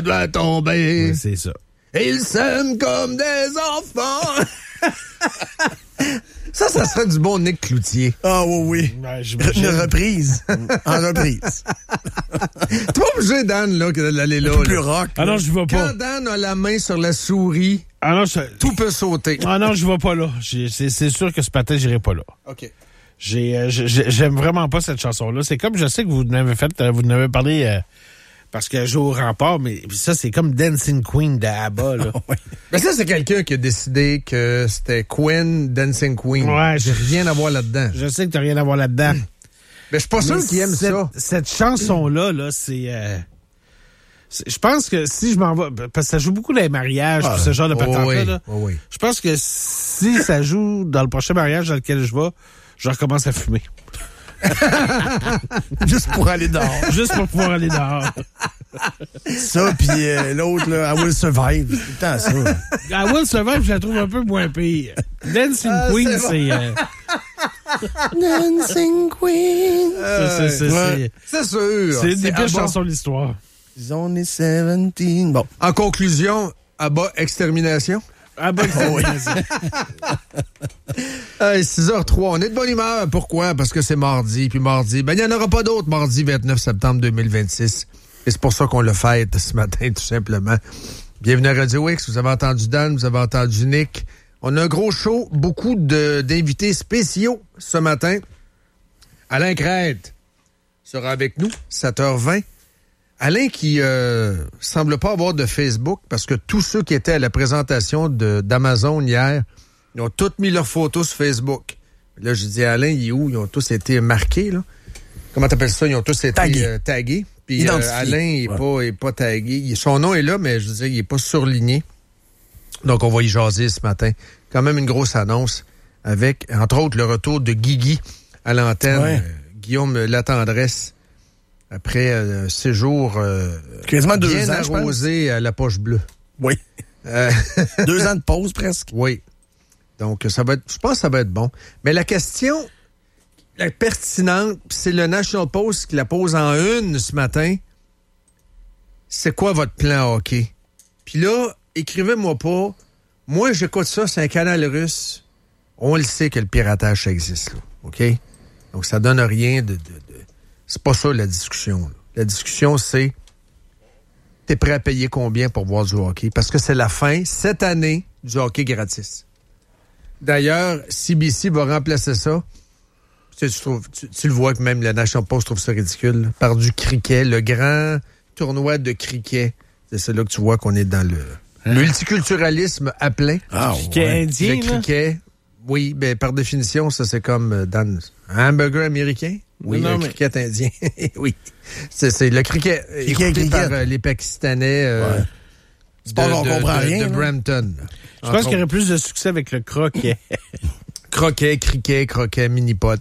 doit tomber. Ouais, c'est ça. Et ils s'aiment comme des enfants. Ça serait du bon Nick Cloutier. Ah oui. Ben, Une reprise. En reprise. T'es pas obligé, Dan, là, d'aller là. Plus rock. Ah non, je vais pas. Quand Dan a la main sur la souris, Ah non, tout peut sauter. Ah non, je vais pas là. C'est sûr que ce matin, j'irai pas là. OK. J'aime vraiment pas cette chanson-là. C'est comme, je sais que vous en avez parlé parce qu'elle joue au rempart, mais ça, c'est comme Dancing Queen de ABBA, là. Oui. Mais ça, c'est quelqu'un qui a décidé que c'était Queen, Dancing Queen. Ouais, j'ai rien à voir là-dedans. Je sais que t'as rien à voir là-dedans. Mais je suis pas sûr qu'il aime ça. Cette chanson-là, là, c'est... je pense que si je m'en vais... Parce que ça joue beaucoup dans les mariages, pis ce genre de patente-là. Là, oui. je pense que si ça joue dans le prochain mariage dans lequel je vais, je recommence à fumer. Juste pour aller dehors. Juste pour pouvoir aller dehors. Ça, puis l'autre, là, I Will Survive. C'est tout le temps ça. I Will Survive, je la trouve un peu moins pire. Dancing Queen, c'est... Dancing Queen. C'est sûr. C'est une des pires chansons de l'histoire. It's only 17. Bon. En conclusion, ABBA, extermination. Ah bon, oui. 6h03, on est de bonne humeur. Pourquoi? Parce que c'est mardi. Puis mardi, il n'y en aura pas d'autre mardi 29 septembre 2026. Et c'est pour ça qu'on le fête ce matin, tout simplement. Bienvenue à Radio X. Vous avez entendu Dan, vous avez entendu Nick. On a un gros show, beaucoup d'invités spéciaux ce matin. Alain Crête sera avec nous, 7h20. Alain qui semble pas avoir de Facebook parce que tous ceux qui étaient à la présentation d'Amazon hier, ils ont tous mis leurs photos sur Facebook. Là, je dis Alain, il est où? Ils ont tous été marqués, là. Comment t'appelles ça? Ils ont tous été tagués. Puis Alain, il est pas tagué. Son nom est là, mais je veux dire, il est pas surligné. Donc, on va y jaser ce matin. Quand même une grosse annonce avec, entre autres, le retour de Guigui à l'antenne. Ouais. Guillaume Latendresse. Après un séjour quasiment 2 bien ans, arrosé à la poche bleue. Oui. 2 ans de pause presque. Oui. Donc, je pense que ça va être bon. Mais la question, la pertinente, c'est le National Post qui la pose en une ce matin. C'est quoi votre plan hockey? Puis là, écrivez-moi pas. Moi, j'écoute ça, c'est un canal russe. On le sait que le piratage, ça existe, là. OK? Donc, ça donne rien de... C'est pas ça la discussion. Là. La discussion, c'est t'es prêt à payer combien pour voir du hockey? Parce que c'est la fin, cette année, du hockey gratis. D'ailleurs, CBC va remplacer ça. Tu le vois que même la National Post trouve ça ridicule. Là, par du cricket, le grand tournoi de cricket. C'est là que tu vois qu'on est dans le multiculturalisme à plein. Ah, Cricket indien, le cricket, oui, ben par définition, ça c'est comme dans un hamburger américain. Oui, non, un mais... cricket indien. Oui. C'est le cricket écouté par les Pakistanais de Brampton. Je pense qu'il y aurait plus de succès avec le croquet. Croquet, mini-pot.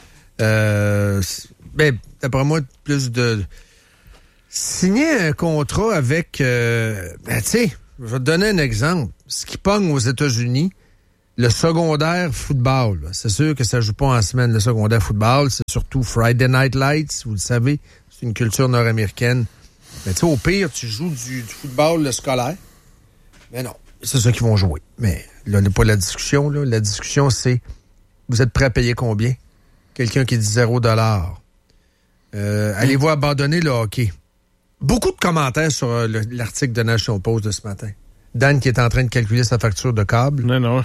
Ben, d'après moi, plus de... Signer un contrat avec... tu sais, je vais te donner un exemple. Ce qui pogne aux États-Unis, le secondaire football. Là. C'est sûr que ça joue pas en semaine, le secondaire football. C'est surtout Friday Night Lights, vous le savez. C'est une culture nord-américaine. Mais tu sais, au pire, tu joues du football le scolaire. Mais non, c'est ça qu'ils vont jouer. Mais là, n'est pas la discussion. Là. La discussion, c'est, vous êtes prêt à payer combien? Quelqu'un qui dit $0. Allez-vous abandonner le hockey? Beaucoup de commentaires sur l'article de National Post de ce matin. Dan qui est en train de calculer sa facture de câble. Non.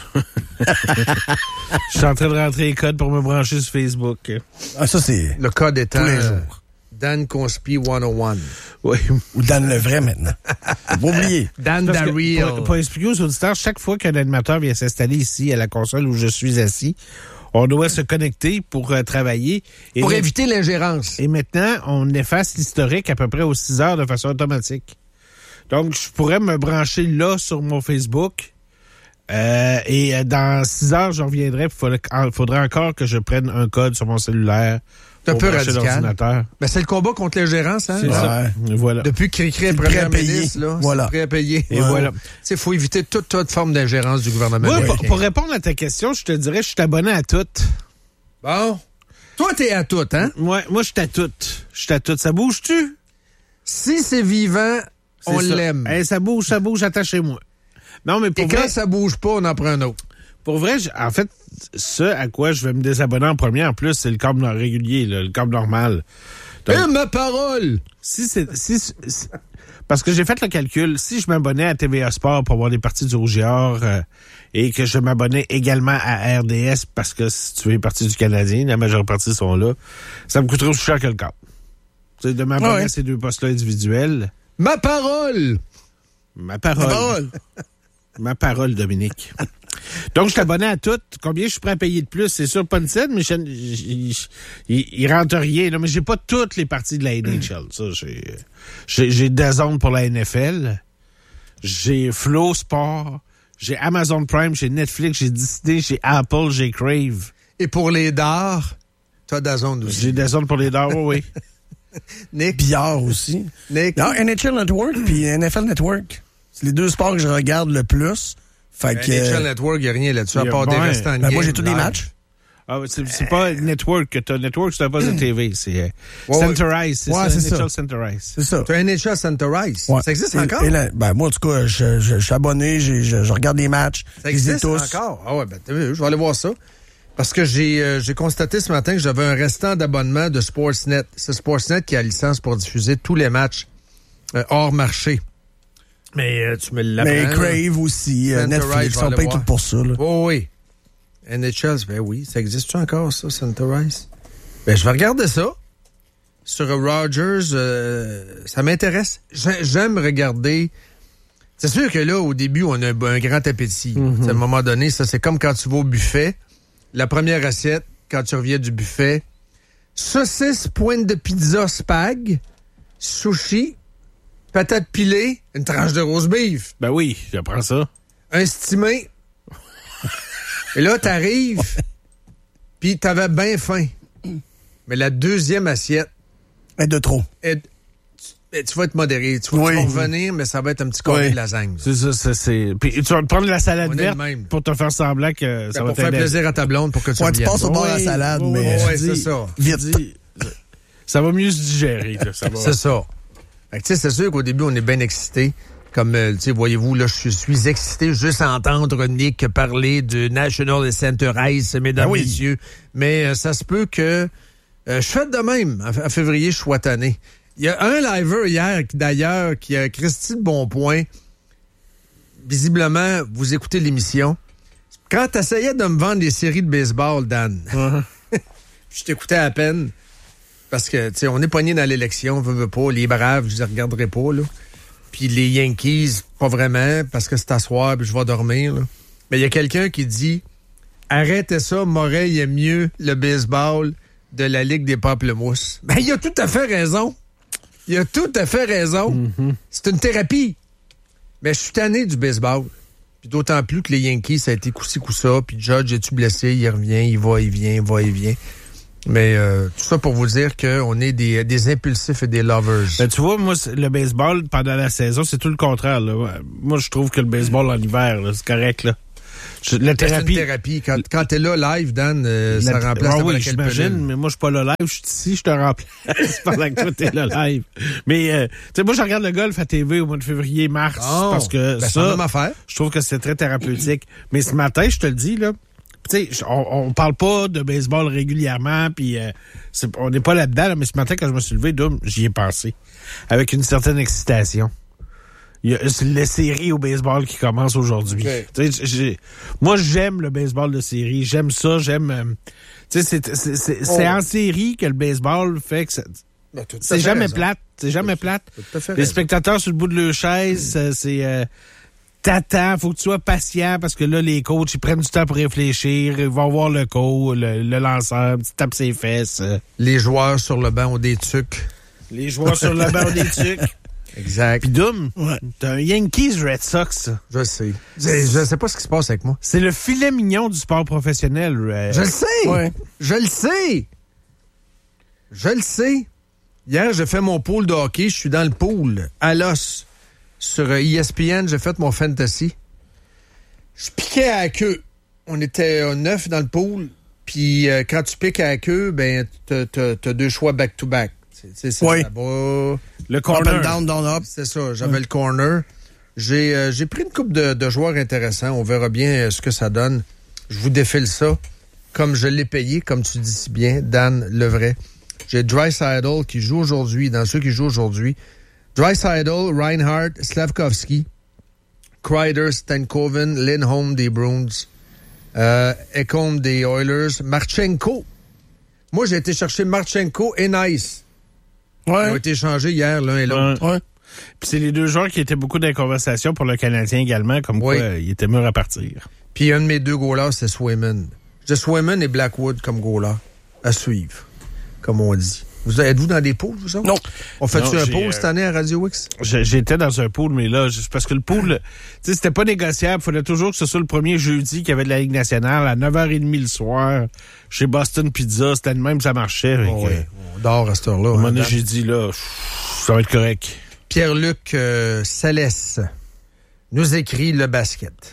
Je suis en train de rentrer les codes pour me brancher sur Facebook. Ah, ça, c'est... Le code étant... tous les jours. Dan Conspi 101. Oui. Ou Dan le vrai, maintenant. Faut pas oublier. Dan Parce the que, real. pour expliquer aux auditeurs, chaque fois qu'un animateur vient s'installer ici à la console où je suis assis, on doit se connecter pour travailler. Et pour éviter l'ingérence. Et maintenant, on efface l'historique à peu près aux 6 heures de façon automatique. Donc, je pourrais me brancher là sur mon Facebook et dans 6 heures, je reviendrai. Il faudrait encore que je prenne un code sur mon cellulaire. C'est un peu brancher radical. Ben, c'est le combat contre l'ingérence, hein? C'est ça. Voilà. Depuis que Cricri est premier ministre, là, voilà. c'est prêt à payer. Et voilà. Il faut éviter toute forme d'ingérence du gouvernement américain. Pour répondre à ta question, je te dirais, je suis abonné à toutes. Bon. Toi, t'es à toutes, hein? Ouais, moi, je suis à toutes. Ça bouge-tu? Si c'est vivant, On ça. l'aime. Hey, ça bouge, attachez-moi. Non, mais pour Et vrai, quand ça bouge pas, on en prend un autre. pour vrai, en fait, ce à quoi je vais me désabonner en premier, en plus, c'est le câble régulier, là, le câble normal. Donc, Ma parole! parce que j'ai fait le calcul, si je m'abonnais à TVA Sport pour voir des parties du Rouge et Or, et que je m'abonnais également à RDS parce que si tu es partie du Canadien, la majeure partie sont là, ça me coûterait aussi cher que le câble. Tu sais, de m'abonner à ces deux postes-là individuels. Ma parole! Ma parole. Ma parole, Dominique. Donc, je t'abonnais à toutes. Combien je suis prêt à payer de plus? C'est sûr, pas une scène, mais il rentre rien. Là, mais j'ai pas toutes les parties de la NHL. Ça, j'ai DAZN pour la NFL. J'ai Flow Sport. J'ai Amazon Prime. J'ai Netflix. J'ai Disney. J'ai Apple. J'ai Crave. Et pour les dards, t'as DAZN aussi. J'ai DAZN pour les dards, oui. Nick? Billard aussi. Nick? Non, NHL Network puis NFL Network. C'est les deux sports que je regarde le plus. Fait que... NHL Network, il n'y a rien là-dessus, à part des restants de moi, game j'ai tous les live. matchs. Ah, c'est pas Network que t'as. Network, c'est un poste de TV. C'est Centerize. C'est ouais, ça, c'est NHL ça. Centerize. C'est ça. Tu as un NHL Centerize. Ouais. Ça existe Et- encore? et là, moi, en tout cas, je suis abonné, je regarde les matchs. Ça je les ai existe tous. encore? Ah ouais, ben t'as vu, je vais aller voir ça. Parce que j'ai constaté ce matin que j'avais un restant d'abonnement de Sportsnet. C'est Sportsnet qui a la licence pour diffuser tous les matchs hors marché. Mais tu me l'apprends. Mais là. Crave aussi, Centerize, Netflix, je vais on aller paye voir. tout pour ça. Là. Oh oui. NHL, ben oui. Ça existe-tu encore, ça, Centerize? Ben, je vais regarder ça. Sur Rogers, ça m'intéresse. J'aime regarder. C'est sûr que là, au début, on a un grand appétit. Mm-hmm. À un moment donné, ça, c'est comme quand tu vas au buffet. La première assiette, quand tu reviens du buffet, saucisse, pointe de pizza spag, sushi, patate pilée, une tranche de roast beef, Ben oui, j'apprends ça. un stimé. Et là, t'arrives, puis t'avais bien faim. Mais la deuxième assiette, De trop. tu vas être modéré. Tu vas revenir, mais ça va être un petit carré Oui. de lasagne. C'est ça, c'est. Puis tu vas te prendre la salade On est le verte même. pour te faire semblant que ça va Pour faire t'aider. plaisir à ta blonde pour que tu Ouais, tu reviennes. passes au bord de la Oui, salade, oui, mais ouais, tu c'est dis- ça. vite. tu dis, ça va mieux se digérer. Là, ça va. C'est ça. Fait que, tu sais, c'est sûr qu'au début, on est bien excité. Comme, tu sais, voyez-vous, là, je suis excité juste à entendre Nick parler de National Center Ice, mesdames, messieurs. Mais ça se peut que je fais de même. En février, je sois tanné. Il y a un liver hier, d'ailleurs, qui a Christy de Bonpoint. Visiblement, vous écoutez l'émission. Quand tu essayais de me vendre des séries de baseball, Dan, je t'écoutais à peine. Parce que, tu sais, on est pogné dans l'élection, on veut pas. Les Braves, je les regarderai pas, là. Puis les Yankees, pas vraiment, parce que c'est à soir, puis je vais dormir, là. Mais il y a quelqu'un qui dit « Arrêtez ça, Morel aime mieux le baseball de la Ligue des Pamplemousses. » Ben, il a tout à fait raison. Il a tout à fait raison. Mm-hmm. C'est une thérapie. Mais je suis tanné du baseball. Puis d'autant plus que les Yankees, ça a été coup-ci, coup-ça. Puis Judge, es-tu blessé? Il revient, il va, il vient, il va, il vient. Mais tout ça pour vous dire qu'on est des impulsifs et des lovers. Ben, tu vois, moi, le baseball, pendant la saison, c'est tout le contraire. Là. Moi, je trouve que le baseball en hiver, là, c'est correct. Là. La C'est une thérapie... thérapie. Quand t'es là live, Dan, ça remplace oui, laquelle j'imagine, pilule. mais moi, je suis pas là live. Je suis ici, je te remplace pendant que toi, t'es là live. Mais, tu sais, moi, je regarde le golf à TV au mois de février, mars, Oh, parce que ben, c'est la ça, même affaire. je trouve que c'est très thérapeutique. Mais ce matin, je te le dis, là, tu sais, on parle pas de baseball régulièrement, puis on n'est pas là-dedans, là, mais ce matin, quand je me suis levé, j'y ai pensé. Avec une certaine excitation. Il y a les séries au baseball qui commencent aujourd'hui. Okay. Tu sais, moi, j'aime le baseball de série. J'aime ça. J'aime... tu sais, c'est en série que le baseball fait que... Ben, tout à c'est fait jamais raison. plate. C'est jamais plate. Tout à fait Les raison. spectateurs sur le bout de leur chaise, c'est... t'attends, faut que tu sois patient parce que là, les coachs, ils prennent du temps pour réfléchir. Ils vont voir le coach, le lanceur, tu tapes ses fesses. Les joueurs sur le banc ont des tucs. Les joueurs sur le banc des trucs. Exact. Puis Doom, t'as un Yankees Red Sox, ça. Je sais. Je sais pas ce qui se passe avec moi. C'est le filet mignon du sport professionnel. Je le sais. Ouais. Je le sais. Je le sais. Hier, j'ai fait mon pool de hockey. Je suis dans le pool, à l'os. Sur ESPN, j'ai fait mon fantasy. Je piquais à la queue. On était 9 dans le pool. Puis quand tu piques à la queue, ben t'as 2 choix back-to-back. Tu Oui. Ça va... Le Up corner. and down, down, up. C'est ça, j'avais le corner. J'ai pris une couple de joueurs intéressants. On verra bien ce que ça donne. Je vous défile ça comme je l'ai payé, comme tu dis si bien, Dan Levray. J'ai Draisaitl qui joue aujourd'hui, dans ceux qui jouent aujourd'hui. Draisaitl, Reinhardt, Slavkovski, Kreider, Stankoven, Lindholm des Bruins, Ekholm des Oilers, Marchenko. Moi, j'ai été chercher Marchenko et Nice. Ils ont été échangés hier, l'un et l'autre. Ouais. Puis c'est les deux joueurs qui étaient beaucoup dans les conversations pour le Canadien également, comme quoi il était mûr à partir. Puis un de mes deux goalers, c'est Swayman. J'ai Swayman et Blackwood comme goalers à suivre, comme on dit. Êtes-vous dans des pools, vous autres? Non. On fait-tu Non, un j'ai, pool cette année à Radio X? J'étais dans un pool, mais là, parce que le pool, tu sais, c'était pas négociable. Il fallait toujours que ce soit le premier jeudi qu'il y avait de la Ligue nationale à 9h30 le soir, chez Boston Pizza. C'était de même, ça marchait. Oh, oui, on dort à cette heure-là. À un moment donné, j'ai dit, là, ça va être correct. Pierre-Luc Salès nous écrit le basket.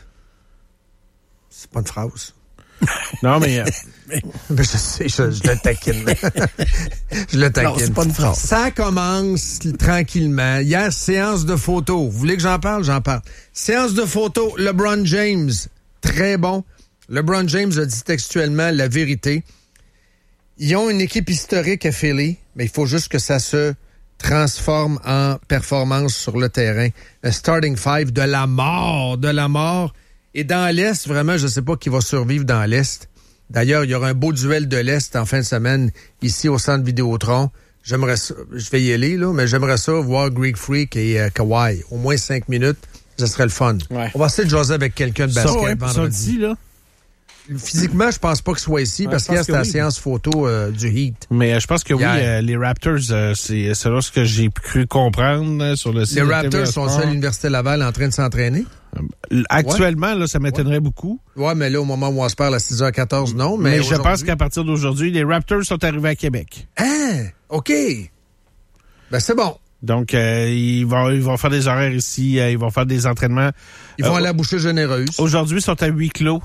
C'est pas une phrase. Non, mais... Mais je sais, je le taquine. Je le taquine. Non, c'est pas une phrase. Ça commence tranquillement. Hier, séance de photos. Vous voulez que j'en parle? J'en parle. Séance de photos, LeBron James. Très bon. LeBron James a dit textuellement la vérité. Ils ont une équipe historique à Philly, mais il faut juste que ça se transforme en performance sur le terrain. Un starting five de la mort. Et dans l'Est, vraiment, je ne sais pas qui va survivre dans l'Est. D'ailleurs, il y aura un beau duel de l'Est en fin de semaine, ici au Centre Vidéotron. J'aimerais ça, je vais y aller, là, mais j'aimerais ça voir Greek Freak et Kawhi. Au moins 5 minutes, ça serait le fun. Ouais. On va essayer de jaser avec quelqu'un de basket vendredi. Ça dit, là. Physiquement, je pense pas qu'il soit ici, parce qu'hier, c'était la séance photo du Heat. Mais je pense que Hier. oui, les Raptors, c'est là ce que j'ai cru comprendre sur le site. Les de Raptors TVA sont Sport. à l'Université Laval en train de s'entraîner. Actuellement, là, ça m'étonnerait beaucoup. Ouais, mais là, au moment où on se parle à 6h14, non. Mais je pense qu'à partir d'aujourd'hui, les Raptors sont arrivés à Québec. Hein? OK. Ben, c'est bon. Donc, ils vont faire des horaires ici, ils vont faire des entraînements. Ils vont aller à Boucher Généreuse. Aujourd'hui, ils sont à huis clos.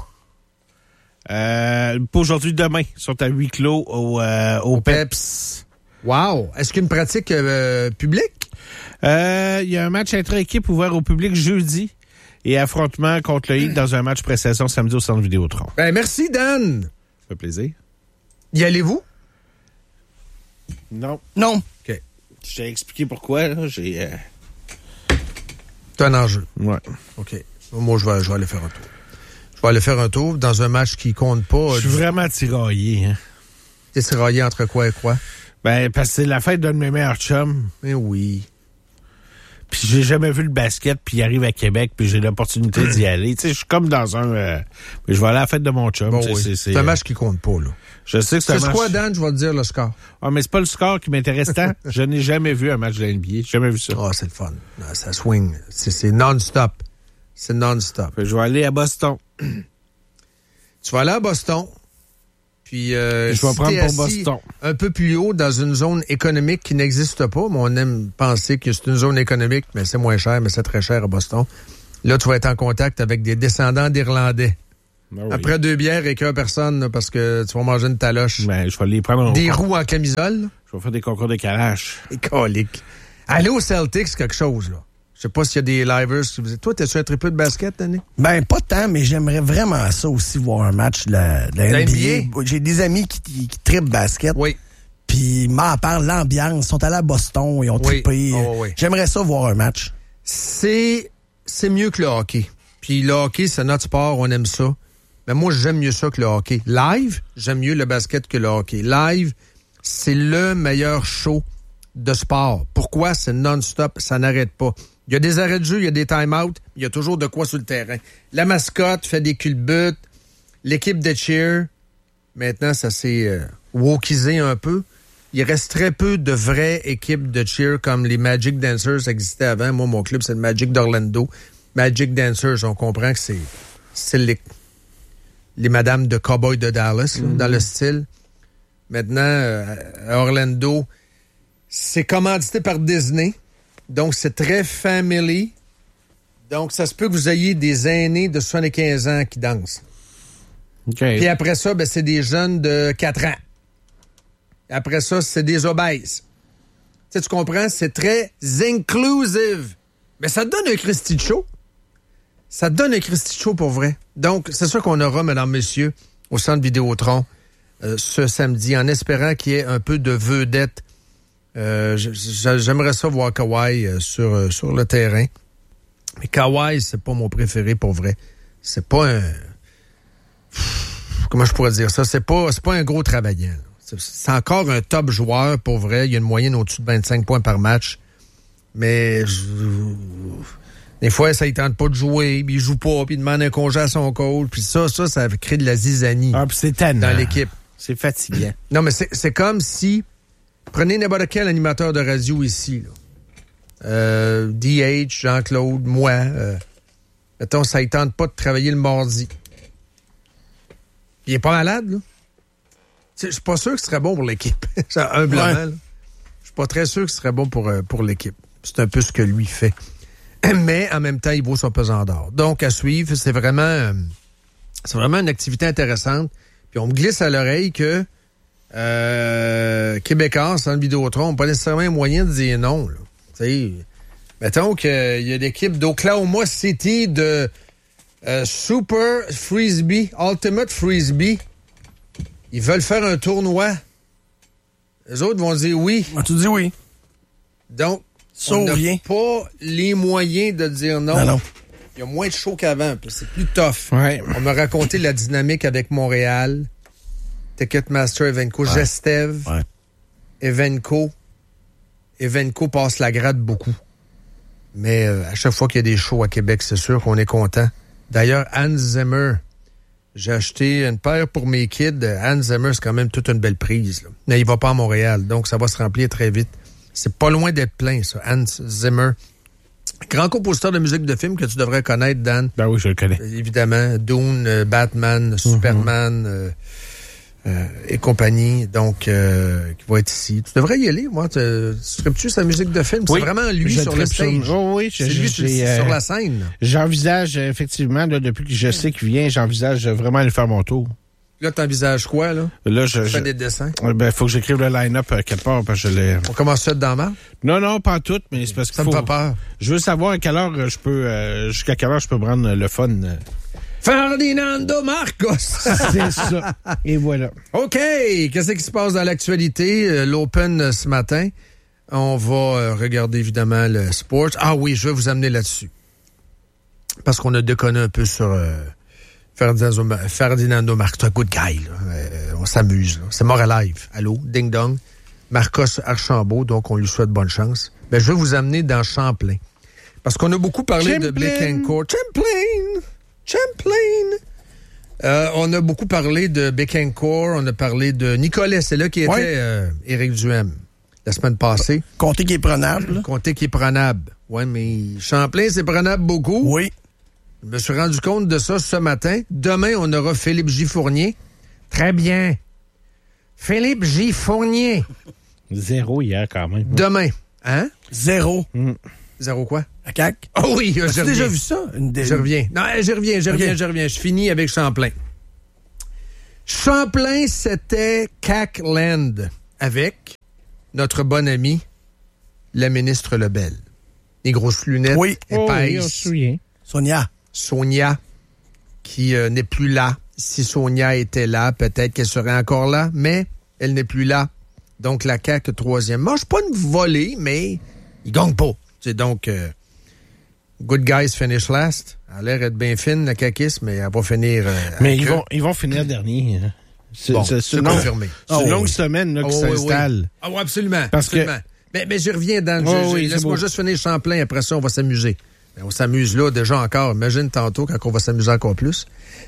Pas aujourd'hui, demain, ils sont à huis clos au PEPS. Wow! Est-ce qu'il y a une pratique publique? Il y a un match intra-équipe ouvert au public jeudi et affrontement contre le Heat dans un match pré-saison samedi au Centre Vidéotron. Ben, merci, Dan. Ça fait plaisir. Y allez-vous? Non. Non. OK. Je t'ai expliqué pourquoi, là. C'est un enjeu. Ouais. OK. Moi, je vais aller faire un tour. Je vais aller faire un tour dans un match qui compte pas. Je suis vraiment tiraillé, hein. T'es tiraillé entre quoi et quoi? Ben, parce que c'est la fête d'un de mes meilleurs chums. Ben oui. Puis j'ai jamais vu le basket, puis il arrive à Québec, puis j'ai l'opportunité d'y aller. Tu sais, je suis comme dans un... mais je vais aller à la fête de mon chum. Bon, oui. C'est un match qui compte pas, là. Je sais que c'est un match... C'est quoi, Dan? Je vais te dire le score. Ah, mais c'est pas le score qui m'intéresse tant. Je n'ai jamais vu un match de la NBA. Jamais vu ça. Ah, c'est le fun. Ça swing. C'est non-stop. C'est non-stop. Je vais aller à Boston. Tu vas aller à Boston. Puis, je vais prendre pour Boston. Un peu plus haut dans une zone économique qui n'existe pas. Mais on aime penser que c'est une zone économique, mais c'est moins cher, mais c'est très cher à Boston. Là, tu vas être en contact avec des descendants d'Irlandais. Ah oui. Après 2 bières avec 1 personne, là, parce que tu vas manger une taloche. Ben, je vais les prendre. Des roues en camisole. Je vais faire des concours de calage. Et colique. Aller au Celtics, quelque chose, là. Je sais pas s'il y a des livers. Toi, t'es-tu un triple de basket, Danny? Ben, pas tant, mais j'aimerais vraiment ça aussi, voir un match de la NBA. J'ai des amis qui trippent basket. Oui. Puis, m'en parlent, l'ambiance. Ils sont allés à Boston, ils ont trippé. Oh, oui. J'aimerais ça voir un match. C'est mieux que le hockey. Puis le hockey, c'est notre sport, on aime ça. Mais moi, j'aime mieux ça que le hockey. Live, j'aime mieux le basket que le hockey. Live, c'est le meilleur show de sport. Pourquoi? C'est non-stop, ça n'arrête pas. Il y a des arrêts de jeu, il y a des time-out, il y a toujours de quoi sur le terrain. La mascotte fait des culbutes, l'équipe de cheer, maintenant, ça s'est wokisé un peu. Il reste très peu de vraies équipes de cheer comme les Magic Dancers existaient avant. Moi, mon club, c'est le Magic d'Orlando. Magic Dancers, on comprend que c'est les madames de Cowboys de Dallas, là, dans le style. Maintenant, à Orlando, c'est commandité par Disney. Donc, c'est très family. Donc, ça se peut que vous ayez des aînés de 75 ans qui dansent. Okay. Puis après ça, ben, c'est des jeunes de 4 ans. Après ça, c'est des obèses. Tu comprends? C'est très inclusive. Mais ça te donne un Christy de show. Ça te donne un Christy de show pour vrai. Donc, c'est ça qu'on aura, mesdames, messieurs, au Centre Vidéotron ce samedi, en espérant qu'il y ait un peu de vedette. J'aimerais ça voir Kawhi sur le terrain. Mais Kawhi, c'est pas mon préféré pour vrai. C'est pas un... Comment je pourrais dire ça? C'est pas un gros travaillant. C'est encore un top joueur pour vrai. Il y a une moyenne au-dessus de 25 points par match. Mais des fois, ça ne tente pas de jouer, puis il joue pas, puis il demande un congé à son coach. Puis ça crée de la zizanie puis c'est tannant dans l'équipe. C'est fatigant. Non, mais c'est comme si... Prenez n'importe quel animateur de radio ici. DH, Jean-Claude, moi. Mettons, ça ne tente pas de travailler le mardi. Il est pas malade, là. Je suis pas sûr que ce serait bon pour l'équipe. Humblement, là. Je suis pas très sûr que ce serait bon pour l'équipe. C'est un peu ce que lui fait. Mais en même temps, il vaut son pesant d'or. Donc, à suivre, c'est vraiment une activité intéressante. Puis on me glisse à l'oreille que Québécois, sans le Vidéotron, n'ont pas nécessairement un moyen de dire non. Là. T'sais, mettons qu'il y a l'équipe d'Oklahoma City de Super Frisbee, Ultimate Frisbee. Ils veulent faire un tournoi. Les autres vont dire oui. Tu dis oui. Donc, on n'a pas les moyens de dire non. Non. Il y a moins de show qu'avant. C'est plus tough. Ouais. On m'a raconté la dynamique avec Montréal. Ticketmaster, Evenco, Gestev, Evenco. Evenco passe la grade beaucoup. Mais à chaque fois qu'il y a des shows à Québec, c'est sûr qu'on est content. D'ailleurs, Hans Zimmer, j'ai acheté une paire pour mes kids. Hans Zimmer, c'est quand même toute une belle prise. Là. Mais il va pas à Montréal, donc ça va se remplir très vite. C'est pas loin d'être plein, ça. Hans Zimmer. Grand compositeur de musique de film que tu devrais connaître, Dan. Ben oui, je le connais. Évidemment. Dune, Batman, Superman et compagnie. Donc, qui va être ici. Tu devrais y aller, moi. Tu serais-tu sa musique de film? Oui, c'est vraiment lui sur le stage. Oui, c'est lui sur la scène. Là. J'envisage, effectivement, là, depuis que je sais qu'il vient, j'envisage vraiment aller faire mon tour. Là, t'envisages quoi, là? Là, je fais des dessins. Ben, faut que j'écrive le line-up quelque part, parce que je l'ai... On commence ça dans ma? Non, pas tout, mais c'est parce que ça me fait peur. Je veux savoir à quelle heure je peux, jusqu'à quelle heure je peux prendre le fun. Ferdinando Marcos! C'est ça. Et voilà. OK. Qu'est-ce qui se passe dans l'actualité? L'Open ce matin. On va regarder, évidemment, le sport. Ah oui, je vais vous amener là-dessus. Parce qu'on a déconné un peu sur... Ferdinando Marcos, c'est un good guy. Là. On s'amuse. Là. C'est mort à live. Allô? Ding dong. Marcos Archambault, donc on lui souhaite bonne chance. Ben, je vais vous amener dans Champlain. Parce qu'on a beaucoup parlé de Bécancour. Champlain! On a beaucoup parlé de Bécancour. On a parlé de Nicolet. C'est là qui était Éric Duhem la semaine passée. Comté qui est prenable. Comté qui est prenable. Oui, mais Champlain, c'est prenable beaucoup. Oui. Je me suis rendu compte de ça ce matin. Demain, on aura Philippe J. Fournier. Très bien. Philippe J. Fournier. 0 hier, quand même. Demain. Hein? 0. 0 quoi? À CAQ? Oh oui, je reviens. déjà vu ça? Je reviens. Non, je reviens. Je finis avec Champlain. Champlain, c'était CAQ Land avec notre bonne amie, la ministre Lebel. Les grosses lunettes épaisses. Oui, on se souvient. Sonia, qui n'est plus là. Si Sonia était là, peut-être qu'elle serait encore là, mais elle n'est plus là. Donc, la CAQ troisième. Mange pas une volée, mais il gagne pas. C'est donc, good guys finish last. Elle a l'air d'être bien fine, la CAQiste, mais elle va finir... mais ils vont finir dernier. Hein. C'est confirmé. C'est une longue semaine là, qui s'installe. Ah oui, absolument. Parce absolument. Mais je reviens dans le jeu. Laisse-moi juste finir Champlain, après ça, on va s'amuser. On s'amuse là déjà encore. Imagine tantôt quand on va s'amuser encore plus.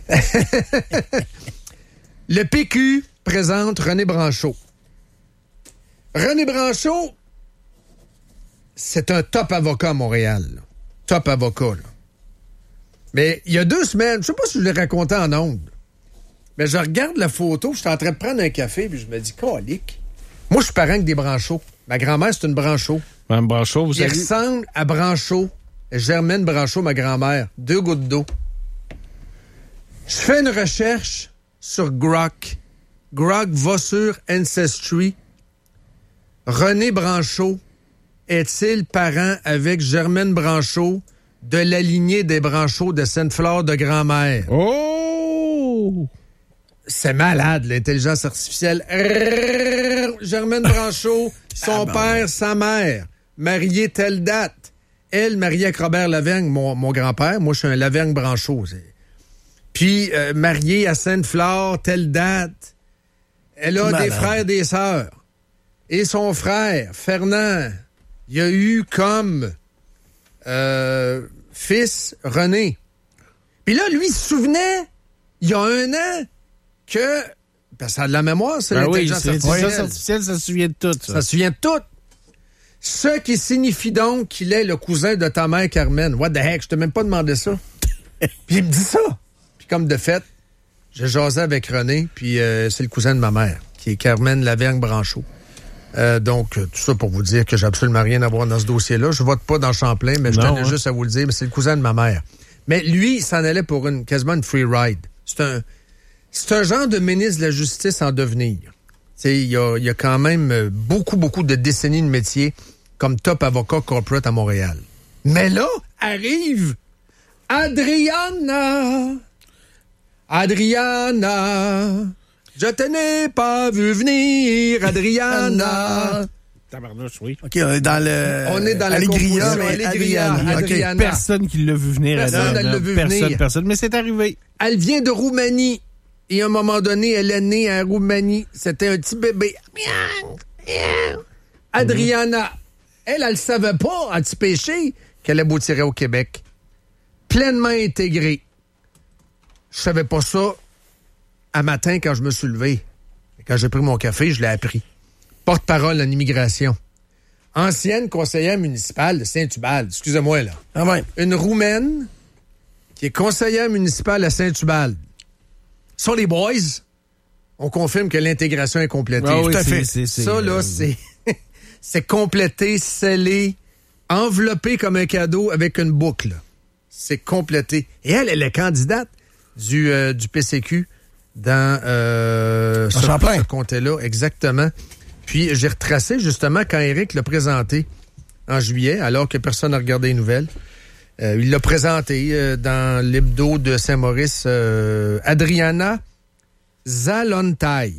Le PQ présente René Branchot. René Branchot, c'est un top avocat à Montréal. Là. Top avocat. Là. Mais il y a 2 semaines, je sais pas si je l'ai raconté en ondes, mais je regarde la photo, je suis en train de prendre un café, puis je me dis, calique. Moi, je suis parent avec des Branchots. Ma grand-mère, c'est une Branchot. Mme Branchot, vous savez. Il ressemble à Branchot. Germaine Branchot, ma grand-mère. 2 gouttes d'eau. Je fais une recherche sur Grok. Grok va sur Ancestry. René Branchot est-il parent avec Germaine Branchot de la lignée des Branchot de Sainte-Flore de Grand-Mère? Oh! C'est malade, l'intelligence artificielle. Germaine Branchot, son père, sa mère, mariée telle date. Elle, mariée avec Robert Lavergne, mon grand-père. Moi, je suis un Lavergne-Branchot. Puis, mariée à Sainte-Flore, telle date. Elle a des frères, des sœurs. Et son frère, Fernand, il a eu comme fils René. Puis là, lui, il se souvenait, il y a 1 an, que... Parce que ça a de la mémoire, c'est l'intelligence artificielle. L'intelligence artificielle, ça se souvient de tout. Ça se souvient de tout. Ce qui signifie donc qu'il est le cousin de ta mère, Carmen. What the heck? Je t'ai même pas demandé ça. Puis il me dit ça. Puis comme de fait, j'ai jasé avec René, puis c'est le cousin de ma mère, qui est Carmen Lavergne-Branchot. Donc, tout ça pour vous dire que j'ai absolument rien à voir dans ce dossier-là. Je vote pas dans Champlain, mais je tenais juste à vous le dire, mais c'est le cousin de ma mère. Mais lui, il s'en allait pour quasiment une free ride. C'est un genre de ministre de la Justice en devenir. Il y a quand même beaucoup de décennies de métier comme top avocat corporate à Montréal. Mais là, arrive Adriana. Je te n'ai pas vu venir, Adriana. Tabarnouche, oui. OK, on est dans la composition, mais Adriana. Adriana. Personne qui l'a vu venir. Personne ne l'a vu venir. Personne, mais c'est arrivé. Elle vient de Roumanie. Et à un moment donné, elle est née en Roumanie. C'était un petit bébé. Adriana, elle le savait pas, à petit péché, qu'elle aboutirait au Québec. Pleinement intégrée. Je savais pas ça à matin quand je me suis levé. Quand j'ai pris mon café, je l'ai appris. Porte-parole en immigration. Ancienne conseillère municipale de Saint-Ubalde. Excusez-moi, là. Ah ouais. Une Roumaine qui est conseillère municipale à Saint-Ubalde. Sur les boys, on confirme que l'intégration est complétée. Ah oui, tout à fait. Ça, là, c'est complété, scellé, enveloppé comme un cadeau avec une boucle. C'est complété. Et elle est candidate du PCQ dans ce comté-là, exactement. Puis j'ai retracé justement quand Éric l'a présenté en juillet, alors que personne n'a regardé les nouvelles. Il l'a présenté dans l'hebdo de Saint-Maurice. Adriana Zalontai.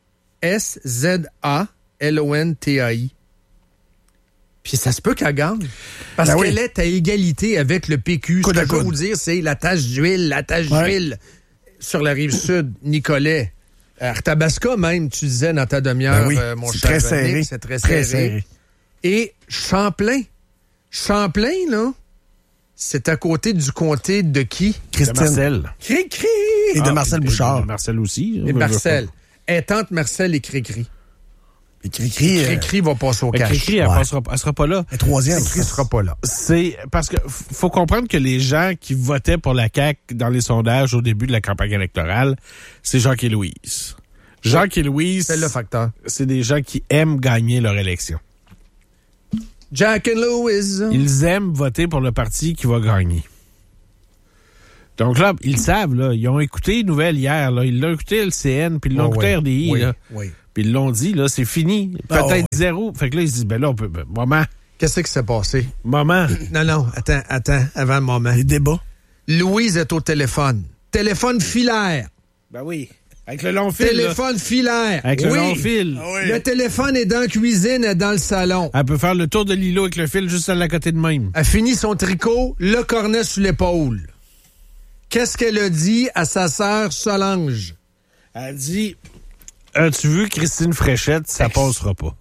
S-Z-A-L-O-N-T-A-I. Puis ça se peut qu'elle gagne. Parce qu'elle est à égalité avec le PQ. Ce que je veux vous dire, c'est la tache d'huile sur la rive sud, Nicolet. Arthabasca même, tu disais dans ta demi-heure, mon cher très serré. C'est très serré. Et Champlain, là, c'est à côté du comté de qui? Christine. De Marcel. Cri-cri! Et de Marcel Bouchard. De Marcel aussi. Et Marcel. Et tante Marcel et Cri-cri. Et Cri-cri va passer au cash. Cri-cri, elle sera pas là. Et troisième. Cri-cri sera pas là. C'est parce que faut comprendre que les gens qui votaient pour la CAQ dans les sondages au début de la campagne électorale, c'est Jacques et Louise. Jacques et Louise, c'est le facteur. C'est des gens qui aiment gagner leur élection. Jack and Louise. Ils aiment voter pour le parti qui va gagner. Donc là, ils savent, là, ils ont écouté les nouvelles hier, là, ils l'ont écouté LCN, puis ils l'ont écouté RDI, là. Oui. Puis ils l'ont dit, là, c'est fini. Peut-être 0. Fait que là, ils se disent, ben là, on peut. Maman. Qu'est-ce qui s'est passé? Maman. Non, attends, avant le moment. Les débats. Louise est au téléphone. Téléphone filaire. Ben oui. Avec le long fil. Téléphone filaire. Avec le long fil. Ah oui. Le téléphone est dans la cuisine et dans le salon. Elle peut faire le tour de l'îlot avec le fil juste à la côté de même. Elle finit son tricot, le cornet sur l'épaule. Qu'est-ce qu'elle a dit à sa sœur Solange? Elle dit, as-tu vu Christine Fréchette, ça passera pas.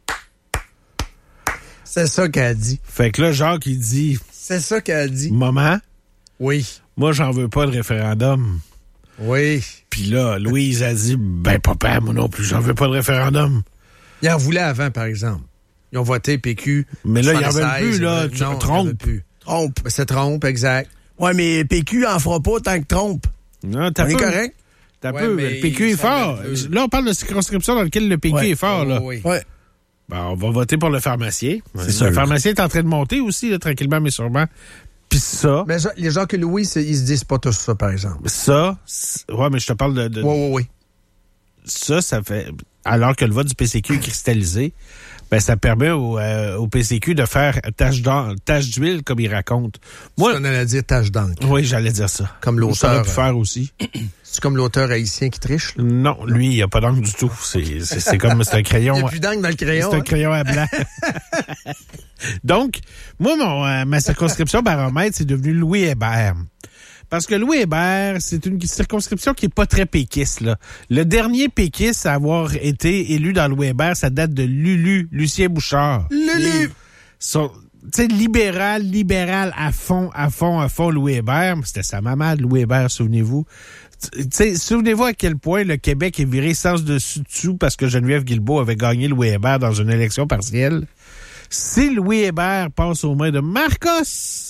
C'est ça qu'elle a dit. Fait que là, Jacques, il dit... C'est ça qu'elle a dit. Maman? Oui. Moi, j'en veux pas de référendum. Oui. Puis là, Louise a dit, ben papa, moi non plus, j'en veux pas de référendum. Ils en voulaient avant, par exemple. Ils ont voté PQ. Mais là, ils en veulent plus, là. Tu trompes. Trompe. C'est Trompe, exact. Ouais, mais PQ en fera pas tant que Trompe. Non, t'as on est correct? T'as peu, mais le PQ est fort. Là, on parle de circonscription dans laquelle le PQ est fort, là. Oui. Ouais. Ben, on va voter pour le pharmacien. C'est sûr. Le pharmacien est en train de monter aussi, là, tranquillement, mais sûrement. Puis ça... Mais les gens que Louis, ils se disent pas tous ça, par exemple. Ça... Ouais, mais je te parle de... Oui. Ça fait... alors que le vote du PCQ est cristallisé, ben ça permet au PCQ de faire tache d'huile, comme il raconte. Moi, on allait dire tache d'encre. Oui, j'allais dire ça. Comme l'auteur. Ça aurait pu faire aussi. C'est comme l'auteur haïtien qui triche? Là? Non, lui, il n'y a pas d'encre du tout. C'est comme, c'est un crayon. Il n'y a plus d'encre dans le crayon. C'est un crayon à blanc. Donc, moi, ma circonscription baromètre, c'est devenu Louis Hébert. Parce que Louis Hébert, c'est une circonscription qui est pas très péquiste, là. Le dernier péquiste à avoir été élu dans Louis Hébert, ça date de Lucien Bouchard. Lulu! Tu sais, libéral à fond, Louis Hébert. C'était sa maman, Louis Hébert, souvenez-vous. Souvenez-vous à quel point le Québec est viré sens dessus parce que Geneviève Guilbeault avait gagné Louis Hébert dans une élection partielle. Si Louis Hébert passe aux mains de Marcos...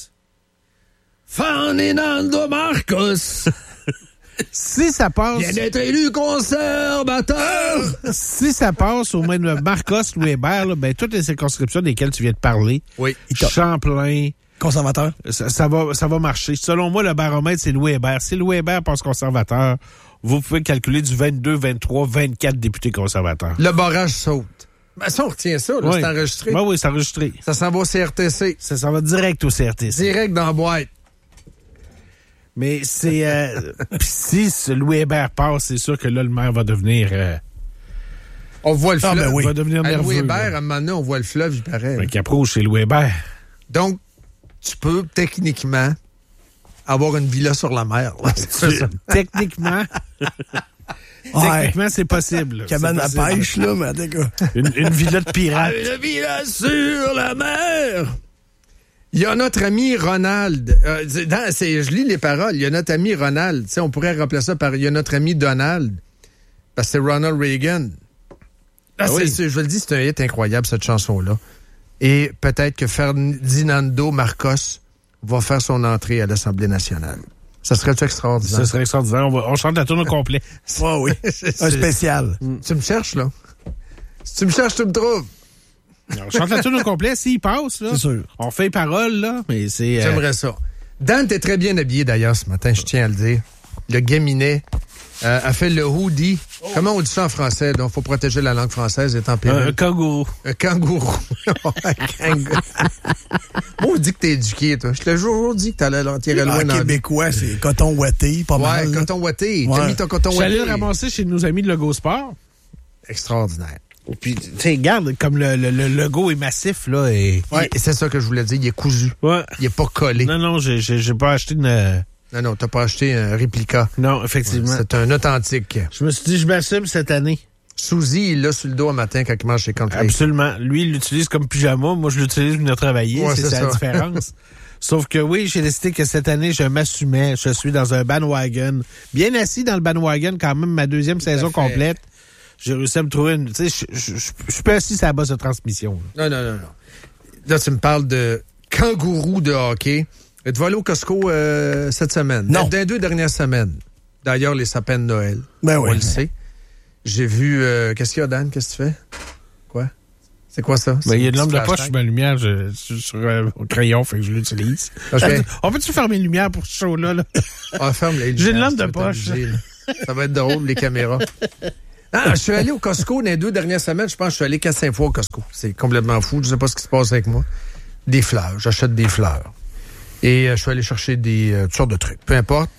Ferdinando Marcos. Si ça passe... Vient d'être élu conservateur. Si ça passe aux mains de Marcos, Louis Hébert, là, ben, toutes les circonscriptions desquelles tu viens de parler, oui. Champlain... Conservateur. Ça va marcher. Selon moi, le baromètre, c'est Louis Hébert. Si Louis Hébert passe conservateur, vous pouvez calculer du 22, 23, 24 députés conservateurs. Le barrage saute. Ben, ça, on retient ça, là, oui. C'est enregistré. Ben oui, c'est enregistré. Ça s'en va au CRTC. Ça s'en va direct au CRTC. Direct dans la boîte. Mais c'est... si ce Louis Hébert passe, c'est sûr que là, le maire va devenir... On voit le fleuve. Ben oui. Va devenir nerveux. Louis Hébert, là. à un moment donné, on voit le fleuve, il paraît. Qui approche chez Louis Hébert. Donc, tu peux, techniquement, avoir une villa sur la mer. Là. Techniquement... Techniquement, c'est possible. Cabane à pêche, là, mais d'accord. Une villa de pirate. Une villa sur la mer! Il y a notre ami Ronald. Je lis les paroles. Il y a notre ami Ronald. T'sais, on pourrait rappeler ça par il y a notre ami Donald. Parce que c'est Ronald Reagan. Oui. Je le dis, c'est un hit incroyable, cette chanson-là. Et peut-être que Ferdinando Marcos va faire son entrée à l'Assemblée nationale. Ça serait extraordinaire. Ça serait extraordinaire. On chante la tourne au complet. Oui. Un spécial. Tu me cherches, là? Si tu me cherches, tu me trouves. On chante la tourne au complet s'il passe, là. C'est sûr. On fait parole, là, mais c'est... J'aimerais ça. Dan, t'es très bien habillé, d'ailleurs, ce matin, je tiens à le dire. Le Gaminet a fait le hoodie. Oh. Comment on dit ça en français? Donc, faut protéger la langue française, est en péril. Un kangourou. Un kangourou. Un kangourou. Moi, on dit que t'es éduqué, toi. Je t'ai toujours dit que t'allais tirer loin dans le québécois, c'est coton ouaté, pas mal. Ouais, coton ouaté. Ouais. T'as mis ton coton ouaté. J'allais le ramasser chez nos amis de Logo Sport. Extraordinaire. Puis, tu sais, regarde, comme le logo est massif, là. Et c'est ça que je voulais dire. Il est cousu. Ouais. Il est pas collé. Non, j'ai pas acheté une... Non, t'as pas acheté un réplica. Non, effectivement. C'est un authentique. Je me suis dit, je m'assume cette année. Suzy, il l'a sur le dos un matin quand il mange ses cornflakes. Absolument. Lui, il l'utilise comme pyjama. Moi, je l'utilise pour venir travailler. Ouais, c'est la différence. Sauf que oui, j'ai décidé que cette année, je m'assumais. Je suis dans un bandwagon. Bien assis dans le bandwagon quand même, ma deuxième saison complète. J'ai réussi à me trouver une... Tu sais, je suis pas assis sur la base de transmission. Non. Là, tu me parles de kangourou de hockey. Êtes-vous allé au Costco cette semaine? Non. Dans les 2 dernières semaines. D'ailleurs, les sapins de Noël. Ben oui. On le sait. J'ai vu... qu'est-ce qu'il y a, Dan? Qu'est-ce que tu fais? Quoi? C'est quoi ça? Ben, il y a une lampe de poche sur ma lumière sur au crayon, fait que je l'utilise. Okay. On peut-tu fermer les lumières pour ce show-là? Là? Ah, ferme les lumières. J'ai une lampe de poche. Ça va être drôle, les caméras. Ah, je suis allé au Costco dans les 2 dernières semaines. Je pense que je suis allé 4-5 fois au Costco. C'est complètement fou. Je sais pas ce qui se passe avec moi. Des fleurs. J'achète des fleurs. Et je suis allé chercher toutes sortes de trucs. Peu importe.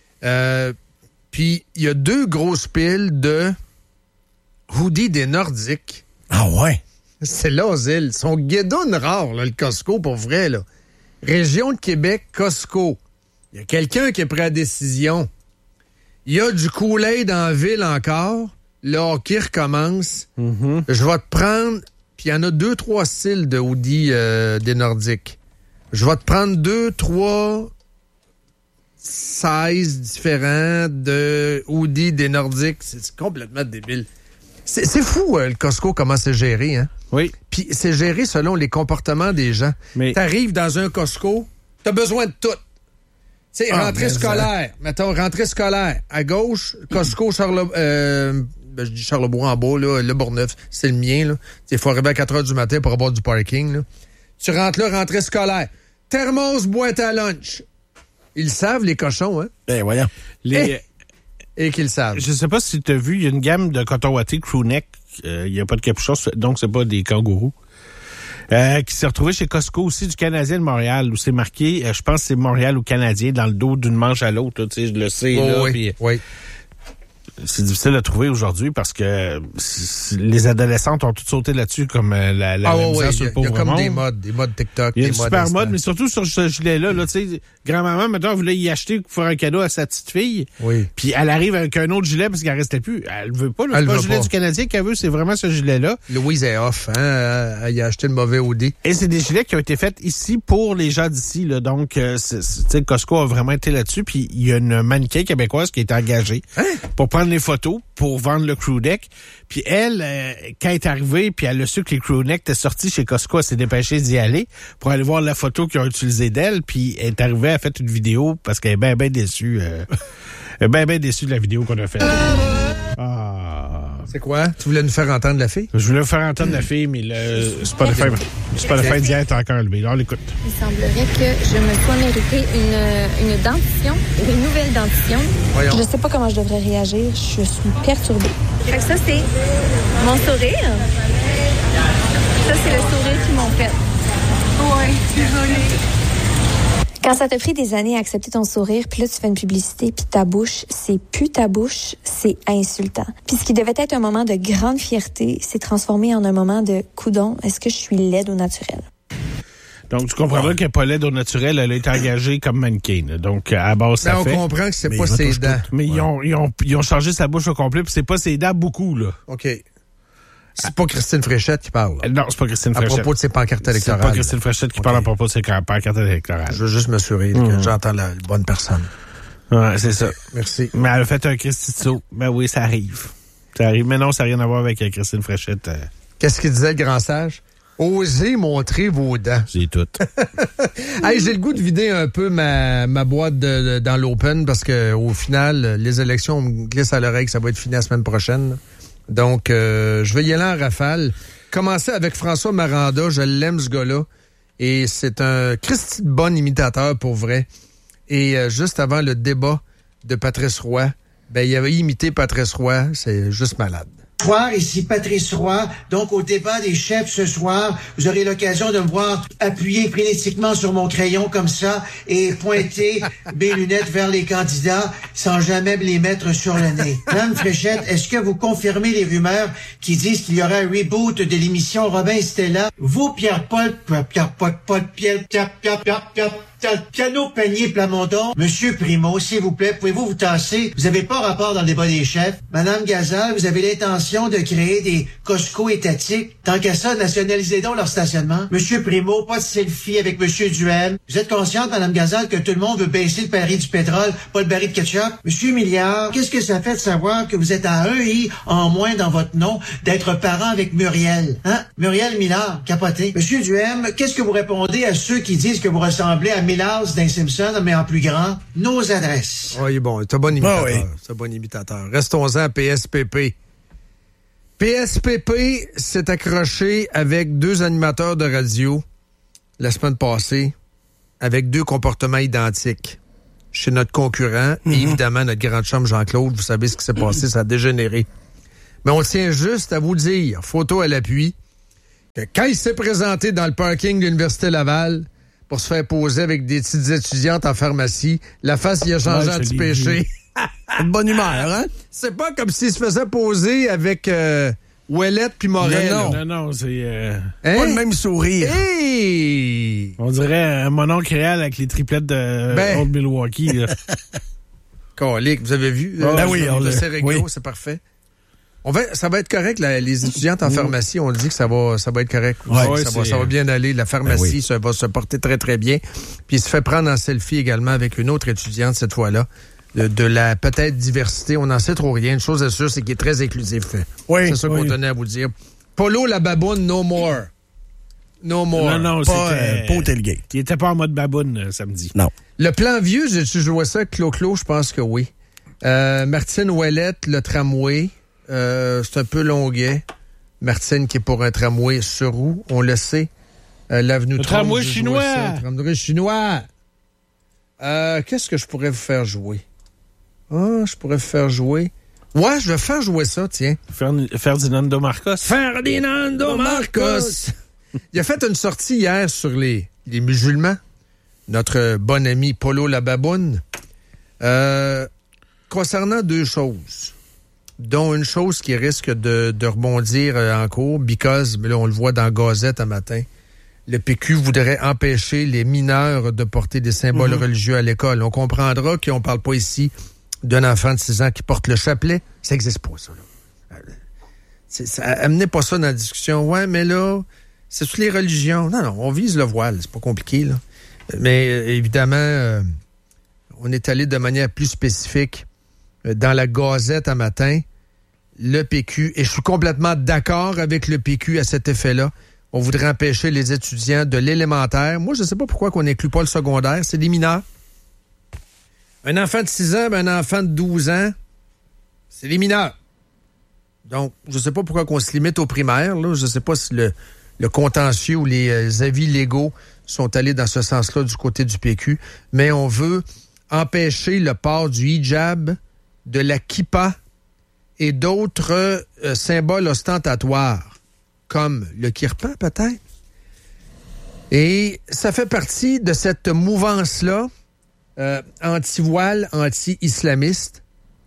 Puis, il y a 2 grosses piles de hoodies des Nordiques. Ah ouais? C'est l'asile. Ils sont guédounes rares, là, le Costco, pour vrai, là. Région de Québec, Costco. Il y a quelqu'un qui a pris la décision. Il y a du Kool-Aid dans la ville encore. Le hockey recommence. Mm-hmm. Je vais te prendre... Puis il y en a 2-3 styles de hoodies des Nordiques. Je vais te prendre 2-3 sizes différents de hoodies des Nordiques. C'est complètement débile. C'est fou, le Costco, comment c'est géré, hein? Oui. Puis c'est géré selon les comportements des gens. Mais... T'arrives dans un Costco, t'as besoin de tout. Tu sais, rentrée scolaire. Mettons, rentrée scolaire. À gauche, Costco, je dis Charlebois en bas, là, le Bourgneuf, c'est le mien, là. Il faut arriver à 4 heures du matin pour avoir du parking, là. Tu rentres là, rentrée scolaire. Thermos, boîte à lunch. Ils savent, les cochons, hein? Ben, voyons. et qu'ils savent. Je sais pas si tu as vu, il y a une gamme de coton ouaté crewneck. Il n'y a pas de capuchon, donc c'est pas des kangourous. Qui s'est retrouvé chez Costco aussi du Canadien de Montréal, où c'est marqué, je pense que c'est Montréal ou Canadien, dans le dos d'une manche à l'autre. Tu sais, je le sais. Là, oui, oui. C'est difficile à trouver aujourd'hui parce que les adolescentes ont toutes sauté là-dessus comme la misère sur le pauvre monde. Il y a comme des modes TikTok. Il y a des une modes super Insta. mode, mais surtout sur ce gilet-là. Là, tu sais, grand-maman, maintenant, voulait y acheter pour faire un cadeau à sa petite fille. Oui. Puis elle arrive avec un autre gilet parce qu'elle restait plus. Elle veut pas. Là, c'est pas le gilet du Canadien qu'elle veut, c'est vraiment ce gilet-là. Louise est off. Hein? Elle a acheté le mauvais OD. Et c'est des gilets qui ont été faits ici pour les gens d'ici. Là. Donc, tu sais, Costco a vraiment été là-dessus. Puis il y a une mannequin québécoise qui a été engagée pour prendre les photos, pour vendre le crew neck. Puis elle, quand elle est arrivée, puis elle a su que les crew neck étaient sortis chez Costco, elle s'est dépêchée d'y aller pour aller voir la photo qu'ils ont utilisée d'elle. Puis elle est arrivée, elle a fait une vidéo parce qu'elle est bien déçue. Elle est bien déçue de la vidéo qu'on a faite. C'est quoi? Tu voulais nous faire entendre la fille? Je voulais faire entendre la fille, mais c'est pas le fin d'hier est encore levé. Alors, l'écoute. Il semblerait que je me sois mérité une dentition, une nouvelle dentition. Voyons. Je sais pas comment je devrais réagir. Je suis perturbée. Fait que ça, c'est mon sourire. Ça, c'est le sourire qu'ils m'ont fait. Ouais, désolée. Quand ça t'a pris des années à accepter ton sourire, puis là, tu fais une publicité, puis ta bouche, c'est plus ta bouche, c'est insultant. Puis ce qui devait être un moment de grande fierté s'est transformé en un moment de coudon. Est-ce que je suis laide au naturel? Donc, tu comprends bien qu'elle n'est pas laide au naturel, elle a été engagée comme mannequin. Donc, à base, ça fait. On comprend que c'est pas ses dents. Mais ils ont changé sa bouche au complet, puis c'est pas ses dents beaucoup, là. OK. C'est pas Christine Fréchette qui parle. Non, c'est pas Christine Fréchette. À propos de ses pancartes électorales. C'est pas Christine Fréchette qui parle à propos de ses pancartes électorales. Je veux juste m'assurer que j'entends la bonne personne. Ouais, c'est ça. Merci. Mais elle a fait un Christy de saut. Ben oui, ça arrive. Ça arrive. Mais non, ça n'a rien à voir avec Christine Fréchette. Qu'est-ce qu'il disait, le grand sage? Osez montrer vos dents. C'est tout. Hey, j'ai le goût de vider un peu ma boîte dans l'open parce que au final, les élections, on me glisse à l'oreille que ça va être fini la semaine prochaine. Donc, je vais y aller en rafale. Commencer avec François Maranda. Je l'aime, ce gars-là. Et c'est un Christy de bon imitateur, pour vrai. Et juste avant le débat de Patrice Roy, ben il avait imité Patrice Roy. C'est juste malade. Bonsoir, ici Patrice Roy. Donc, au débat des chefs ce soir, vous aurez l'occasion de me voir appuyer frénétiquement sur mon crayon comme ça et pointer mes lunettes vers les candidats sans jamais me les mettre sur le nez. Madame Fréchette, est-ce que vous confirmez les rumeurs qui disent qu'il y aura un reboot de l'émission Robin et Stella? Vous, Piano Panier Plamondon, Monsieur Primo, s'il vous plaît, pouvez-vous vous tasser? Vous n'avez pas rapport dans le débat des chefs. Madame Gazal, vous avez l'intention de créer des Costco étatiques. Tant qu'à ça, nationalisez donc leur stationnement. Monsieur Primo, pas de selfie avec Monsieur Duel. Vous êtes consciente, Madame Gazal, que tout le monde veut baisser le baril du pétrole, pas le baril de ketchup? Monsieur Milliard, qu'est-ce que ça fait de savoir que vous êtes à un i en moins dans votre nom d'être parent avec Muriel? Hein? Muriel Millard, capoté. Monsieur Duhem, qu'est-ce que vous répondez à ceux qui disent que vous ressemblez à Millard d'un Simpson, mais en plus grand? Nos adresses. Oui, bon, t'es un bon imitateur. oui. C'est un bon imitateur. Restons-en à PSPP. PSPP s'est accroché avec 2 animateurs de radio la semaine passée avec 2 comportements identiques chez notre concurrent et évidemment notre grande chum Jean-Claude. Vous savez ce qui s'est passé, ça a dégénéré. Mais on tient juste à vous dire, photo à l'appui, que quand il s'est présenté dans le parking de l'Université Laval pour se faire poser avec des petites étudiantes en pharmacie, la face il a changé en petit péché. De bonne humeur, hein? C'est pas comme s'il se faisait poser avec Ouellette puis Morel. Non, c'est... Pas le même sourire. Hey! On dirait mon oncle réel avec les triplettes de Old Milwaukee. Là. Colique, vous avez vu? Oui, on l'a. C'est réglo, Oui. c'est parfait. Ça va être correct. Les étudiantes en pharmacie, on dit que ça va être correct. Ouais, ça va bien aller. La pharmacie, ça va se porter très, très bien. Puis il se fait prendre en selfie également avec une autre étudiante cette fois-là. De la peut-être diversité. On n'en sait trop rien. Une chose est sûre, c'est qu'il est très inclusif. Oui, c'est ça qu'on tenait à vous dire. Polo la baboune, no more. No more. Non, Pas c'était... au tailgate. Il était pas en mode baboune samedi. Non. Le plan vieux, j'ai-tu joué ça? Clo-Clo, je pense que oui. Martine Ouellette, le tramway. C'est un peu longuet. Martine qui est pour un tramway sur roue, on le sait. L'avenue Le 30, tramway j'ai chinois. joué ça. Le tramway chinois. Qu'est-ce que je pourrais vous faire jouer? je pourrais faire jouer. Ouais, je vais faire jouer ça, tiens. Ferdinando Marcos. Ferdinando Marcos! Il a fait une sortie hier sur les musulmans. Notre bon ami Polo la Baboune. Concernant deux choses, dont une chose qui risque de rebondir en cours, because, mais là on le voit dans Gazette un matin, le PQ voudrait empêcher les mineurs de porter des symboles religieux à l'école. On comprendra qu'on ne parle pas ici d'un enfant de 6 ans qui porte le chapelet. Ça n'existe pas, ça. Amenez pas ça dans la discussion. Ouais, mais là, c'est sur les religions. Non, on vise le voile. C'est pas compliqué, là. Mais évidemment, on est allé de manière plus spécifique dans la Gazette un matin. Le PQ, et je suis complètement d'accord avec le PQ à cet effet-là, on voudrait empêcher les étudiants de l'élémentaire. Moi, je ne sais pas pourquoi on n'inclut pas le secondaire. C'est des mineurs. Un enfant de 6 ans, un enfant de 12 ans, c'est des mineurs. Donc, je ne sais pas pourquoi on se limite aux primaires. Là. Je ne sais pas si le contentieux ou les avis légaux sont allés dans ce sens-là du côté du PQ. Mais on veut empêcher le port du hijab, de la kippa et d'autres symboles ostentatoires, comme le kirpan peut-être. Et ça fait partie de cette mouvance-là, anti-voile, anti-islamiste,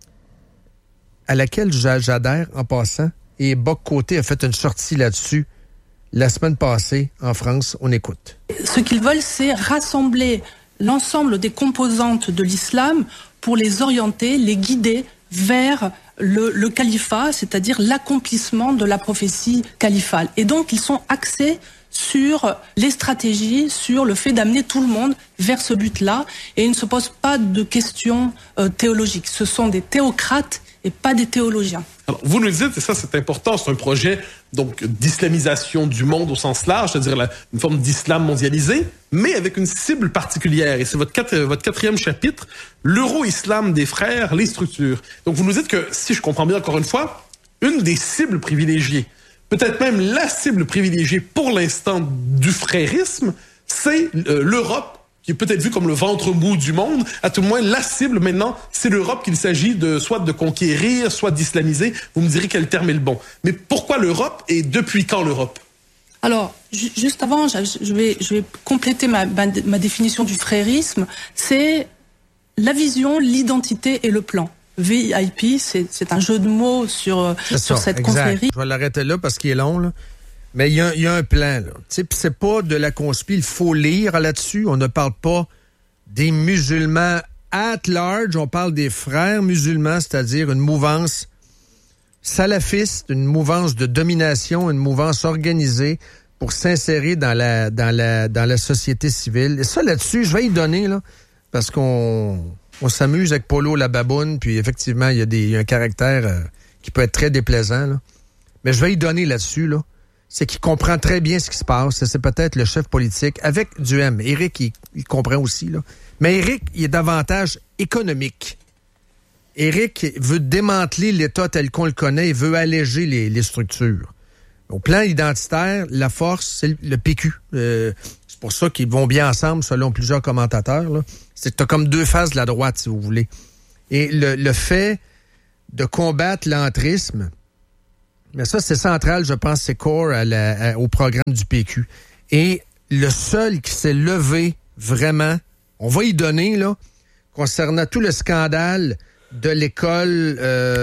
à laquelle j'adhère en passant. Et Boc Côté a fait une sortie là-dessus la semaine passée en France. On écoute. Ce qu'ils veulent, c'est rassembler l'ensemble des composantes de l'islam pour les orienter, les guider vers le califat, c'est-à-dire l'accomplissement de la prophétie califale. Et donc, ils sont axés sur les stratégies, sur le fait d'amener tout le monde vers ce but-là. Et ils ne se posent pas de questions théologiques. Ce sont des théocrates et pas des théologiens. Alors, vous nous dites, et ça c'est important, c'est un projet donc d'islamisation du monde au sens large, c'est-à-dire une forme d'islam mondialisé, mais avec une cible particulière. Et c'est votre quatrième chapitre, l'euro-islam des frères, les structures. Donc vous nous dites que, si je comprends bien encore une fois, une des cibles privilégiées, peut-être même la cible privilégiée pour l'instant du frérisme, c'est l'Europe, qui est peut-être vue comme le ventre mou du monde. À tout le moins, la cible maintenant, c'est l'Europe qu'il s'agit soit de conquérir, soit d'islamiser. Vous me direz quel terme est le bon. Mais pourquoi l'Europe et depuis quand l'Europe? Alors, juste avant, je vais compléter ma définition du frérisme. C'est la vision, l'identité et le plan. VIP, c'est un jeu de mots sur cette confrérie. Je vais l'arrêter là parce qu'il est long, là. Mais il y a un plan, là. Tu sais, c'est pas de la conspi, il faut lire là-dessus. On ne parle pas des musulmans at large, on parle des frères musulmans, c'est-à-dire une mouvance salafiste, une mouvance de domination, une mouvance organisée pour s'insérer dans la société civile. Et ça, là-dessus, je vais y donner, là, parce qu'on s'amuse avec Polo la Baboune, puis effectivement, il y a un caractère qui peut être très déplaisant, là. Mais je vais y donner là-dessus, là. C'est qu'il comprend très bien ce qui se passe. C'est peut-être le chef politique avec Duhem. Éric, il comprend aussi, là. Mais Éric, il est davantage économique. Éric veut démanteler l'État tel qu'on le connaît et veut alléger les structures. Au plan identitaire, la force, c'est le PQ. C'est pour ça qu'ils vont bien ensemble, selon plusieurs commentateurs, là. C'est que t'as comme deux faces de la droite, si vous voulez. Et le fait de combattre l'entrisme, mais ça, c'est central, je pense, c'est core au programme du PQ. Et le seul qui s'est levé vraiment, on va y donner, là, concernant tout le scandale de l'école,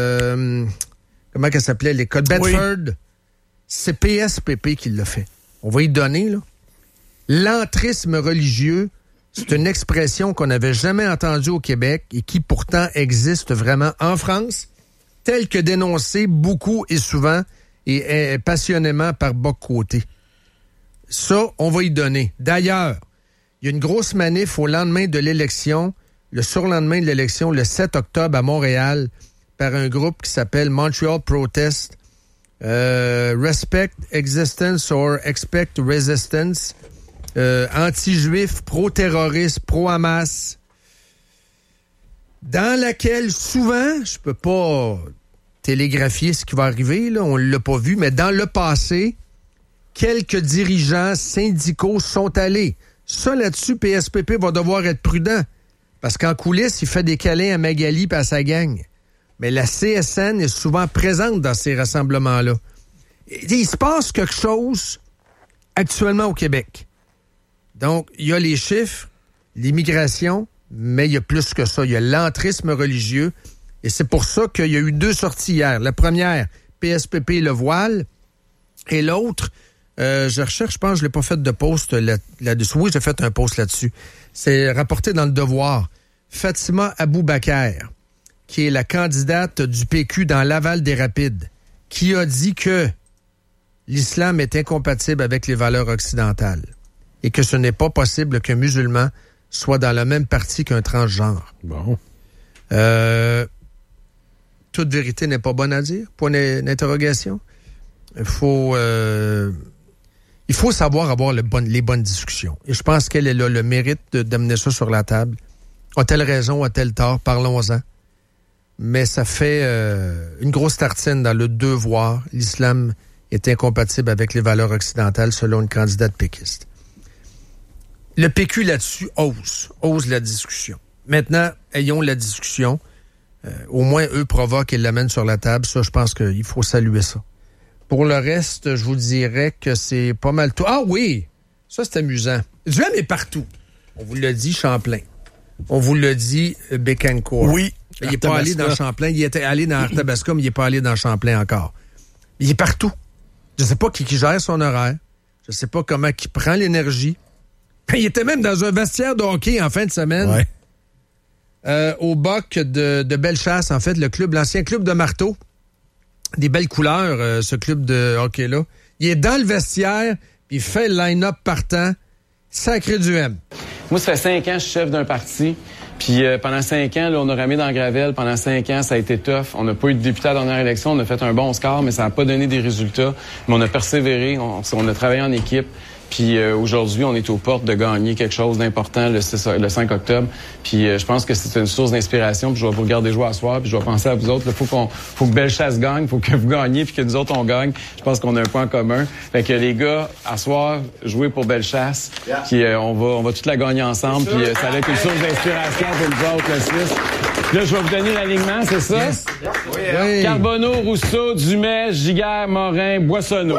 comment qu'elle s'appelait, l'école Bedford, oui. C'est PSPP qui l'a fait. On va y donner, là. L'entrisme religieux, c'est une expression qu'on n'avait jamais entendue au Québec et qui pourtant existe vraiment en France, tel que dénoncé beaucoup et souvent et passionnément par Boc Côté. Ça, on va y donner. D'ailleurs, il y a une grosse manif au lendemain de l'élection, le surlendemain de l'élection, le 7 octobre à Montréal, par un groupe qui s'appelle Montreal Protest, Respect Existence or Expect Resistance, anti-juif, pro-terroriste, pro-Hamas, dans laquelle souvent, je peux pas télégraphier ce qui va arriver, là, on l'a pas vu, mais dans le passé, quelques dirigeants syndicaux sont allés. Ça, là-dessus, PSPP va devoir être prudent Parce qu'en coulisses, il fait des câlins à Magali et à sa gang. Mais la CSN est souvent présente dans ces rassemblements-là. Il se passe quelque chose actuellement au Québec. Donc, il y a les chiffres, l'immigration, mais il y a plus que ça. Il y a l'entrisme religieux. Et c'est pour ça qu'il y a eu 2 sorties hier. La première, PSPP le voile. Et l'autre, je recherche, je pense que je ne l'ai pas fait de post là-dessus. Oui, j'ai fait un post là-dessus. C'est rapporté dans Le Devoir. Fatima Aboubakar, qui est la candidate du PQ dans Laval-des-Rapides, qui a dit que l'islam est incompatible avec les valeurs occidentales et que ce n'est pas possible qu'un musulman soit dans le même parti qu'un transgenre. Bon. Toute vérité n'est pas bonne à dire, point d'interrogation. Il faut savoir avoir les bonnes discussions. Et je pense qu'elle a le mérite d'amener ça sur la table. A-t-elle raison, a-t-elle tort? Parlons-en. Mais ça fait une grosse tartine dans Le Devoir. L'islam est incompatible avec les valeurs occidentales selon une candidate péquiste. Le PQ là-dessus ose la discussion. Maintenant, ayons la discussion. Au moins, eux provoquent et l'amènent sur la table. Ça, je pense qu'il faut saluer ça. Pour le reste, je vous dirais que c'est pas mal tout. Ah oui! Ça, c'est amusant. Duhem est partout. On vous l'a dit, Champlain. On vous l'a dit, Bécancourt. Oui. Il n'est pas allé dans Champlain. Il était allé dans Arthabasca, mais il n'est pas allé dans Champlain encore. Il est partout. Je ne sais pas qui gère son horaire. Je ne sais pas comment il prend l'énergie. Il était même dans un vestiaire de hockey en fin de semaine. Ouais. Au Boc de Bellechasse, en fait, l'ancien club de marteau. Des belles couleurs, ce club de hockey-là. Il est dans le vestiaire, puis il fait le line-up partant. Sacré Duhem. Moi, ça fait 5 ans que je suis chef d'un parti. Puis pendant 5 ans, là, on a ramé dans Gravel. Pendant 5 ans, ça a été tough. On n'a pas eu de député à la dernière élection. On a fait un bon score, mais ça n'a pas donné des résultats. Mais on a persévéré. On a travaillé en équipe. Puis aujourd'hui, on est aux portes de gagner quelque chose d'important le 5 octobre. Puis je pense que c'est une source d'inspiration. Puis je vais vous regarder jouer à soir. Puis je vais penser à vous autres. Il faut que Bellechasse gagne. Il faut que vous gagniez. Puis que nous autres, on gagne. Je pense qu'on a un point en commun. Fait que les gars, à soir, jouez pour Bellechasse. Puis on va toute la gagner ensemble. Puis ça va être une source d'inspiration pour nous autres, le Suisse. Là, je vais vous donner l'alignement, c'est ça? Yes. Oui. Carbonneau, Rousseau, Dumais, Giguère, Morin, Boissonneau.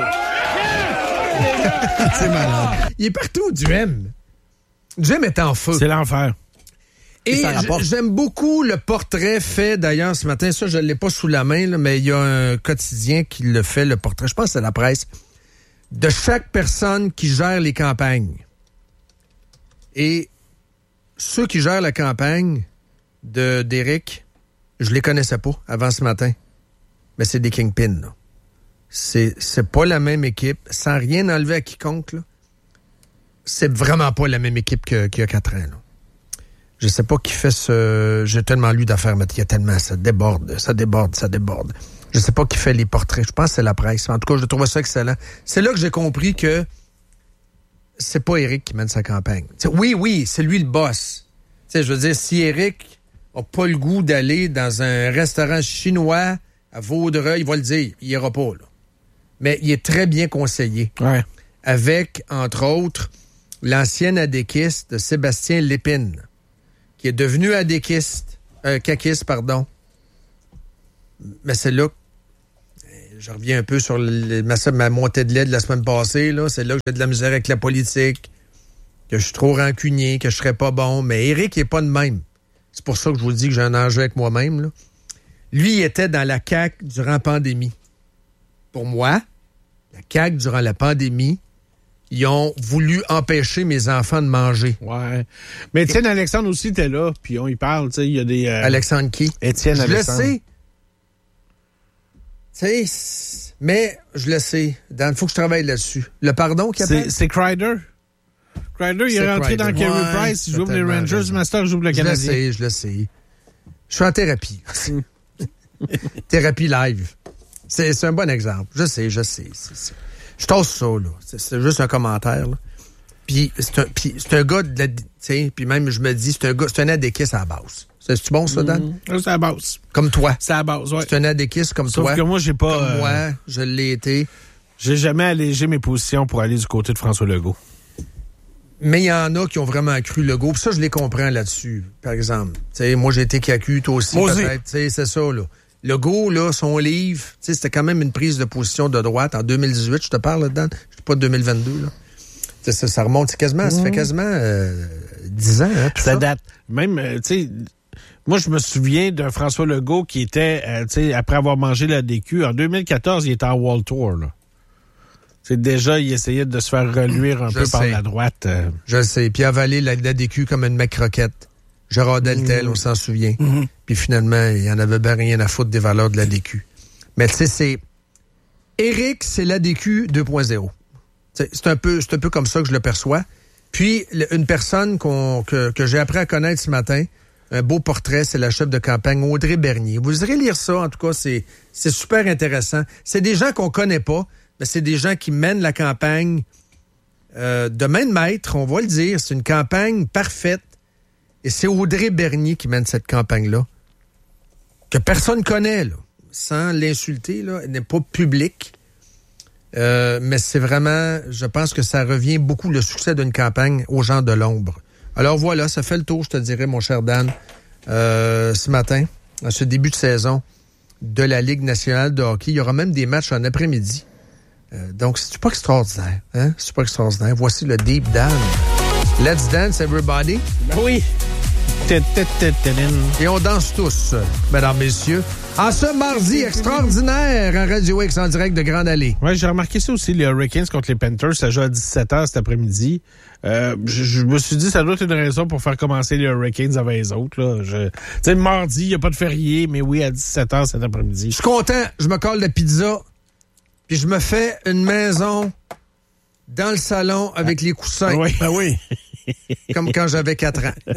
C'est malade. Il est partout, Duhem. Duhem est en feu. C'est l'enfer. Et j'aime beaucoup le portrait fait, d'ailleurs, ce matin. Ça, je ne l'ai pas sous la main, là, mais il y a un quotidien qui le fait, le portrait. Je pense que c'est la presse. De chaque personne qui gère les campagnes. Et ceux qui gèrent la campagne d'Éric, je les connaissais pas avant ce matin. Mais c'est des kingpins, là. C'est pas la même équipe, sans rien enlever à quiconque, là. C'est vraiment pas la même équipe qu'il y a 4 ans, là. Je sais pas qui fait ce... J'ai tellement lu d'affaires, mais il y a tellement... Ça déborde. Je sais pas qui fait les portraits. Je pense que c'est la presse. En tout cas, je trouve ça excellent. C'est là que j'ai compris que c'est pas Éric qui mène sa campagne. T'sais, oui, c'est lui le boss. T'sais, je veux dire, si Éric a pas le goût d'aller dans un restaurant chinois à Vaudreuil, il va le dire. Il ira pas, là. Mais il est très bien conseillé. Ouais. Avec, entre autres, l'ancien adéquiste Sébastien Lépine, qui est devenu caquiste, pardon. Mais c'est là, je reviens un peu sur ma montée de lait de la semaine passée, là. C'est là que j'ai de la misère avec la politique, que je suis trop rancunier, que je serais pas bon. Mais Éric, il est pas de même. C'est pour ça que je vous dis que j'ai un enjeu avec moi-même, là. Lui, il était dans la CAQ durant la pandémie. Pour moi, la CAQ, durant la pandémie, ils ont voulu empêcher mes enfants de manger. Ouais. Mais Étienne Alexandre aussi était là, puis on y parle, tu sais, il y a des... Alexandre qui? Étienne Alexandre. Je le sais. Tu sais, mais je le sais. Il faut que je travaille là-dessus. Le pardon qu'il appelle? C'est Kreider. Kreider, il est rentré dans Carey Price, il joue les Rangers, Master joue le Canadien. Je le sais. Je suis en thérapie. Thérapie live. C'est un bon exemple. Je sais. Je tasse ça, là. C'est juste un commentaire, là. Puis c'est un gars de la... Tu sais, puis même, je me dis, c'est un adéquiste à la base. C'est-tu bon, ça, Dan? C'est à la base. Comme toi. C'est à la base, ouais. C'est un adéquiste comme toi. Sauf que moi, j'ai pas... Comme moi, je l'ai été. J'ai jamais allégé mes positions pour aller du côté de François Legault. Mais il y en a qui ont vraiment cru Legault. Puis ça, je les comprends là-dessus, par exemple. T'sais, moi, j'ai été CAQ, toi aussi, peut-être. T'sais, c'est ça, là. Legault, là, son livre, c'était quand même une prise de position de droite en 2018. Je te parle là-dedans. Je suis pas de 2022, là. Ça remonte quasiment, ça fait quasiment 10 ans, hein, tout ça. Ça date. Même, tu sais, moi, je me souviens d'un François Legault qui était, tu sais, après avoir mangé la DQ, en 2014, il était en World Tour, là. C'est déjà, il essayait de se faire reluire un peu par la droite. Je sais. Puis avaler la DQ comme une macroquette. Gérard Deltel, on s'en souvient. Puis finalement, il y en avait bien rien à foutre des valeurs de la DQ. Mais tu sais, c'est... Éric, c'est la DQ 2.0. C'est un peu comme ça que je le perçois. Puis, une personne que j'ai appris à connaître ce matin, un beau portrait, c'est la chef de campagne Audrey Bernier. Vous irez lire ça, en tout cas, c'est super intéressant. C'est des gens qu'on connaît pas, mais c'est des gens qui mènent la campagne de main de maître, on va le dire. C'est une campagne parfaite. Et c'est Audrey Bernier qui mène cette campagne-là, que personne connaît, là, sans l'insulter, là. Elle n'est pas publique. Mais c'est vraiment, je pense que ça revient beaucoup le succès d'une campagne aux gens de l'ombre. Alors voilà, ça fait le tour, je te dirais, mon cher Dan, ce matin, en ce début de saison de la Ligue nationale de hockey. Il y aura même des matchs en après-midi. Donc, c'est pas extraordinaire, hein? C'est pas extraordinaire. Voici le Deep Dan. Let's dance, everybody. Oui. Et on danse tous, mesdames, messieurs. En ce mardi extraordinaire, à Radio X en direct de Grande Allée. Oui, j'ai remarqué ça aussi, les Hurricanes contre les Panthers, ça joue à 17h cet après-midi. Je me suis dit, ça doit être une raison pour faire commencer les Hurricanes avant les autres. Tu sais, mardi, il n'y a pas de férié, mais oui, à 17h cet après-midi. Je suis content, je me colle la pizza, puis je me fais une maison dans le salon avec les coussins. Oui. Ben oui. Comme quand j'avais 4 ans.